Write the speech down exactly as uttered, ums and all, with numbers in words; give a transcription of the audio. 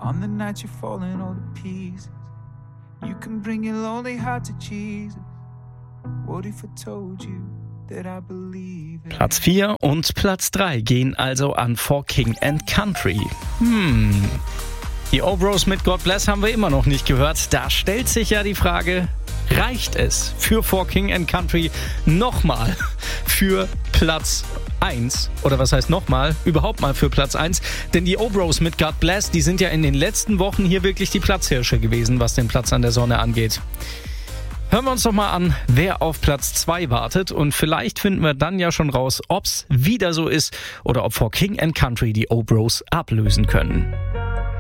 On the night you're falling all to pieces, you can bring your lonely heart to Jesus. What if I told you that I believe it? Platz vier und Platz drei gehen also an For King and Country. Hm... Die O-Bros mit God Bless haben wir immer noch nicht gehört. Da stellt sich ja die Frage, reicht es für For King and Country nochmal für Platz eins? Oder was heißt nochmal? Überhaupt mal für Platz eins. Denn die O-Bros mit God Bless, die sind ja in den letzten Wochen hier wirklich die Platzhirsche gewesen, was den Platz an der Sonne angeht. Hören wir uns doch mal an, wer auf Platz zwei wartet. Und vielleicht finden wir dann ja schon raus, ob's wieder so ist oder ob For King and Country die O-Bros ablösen können.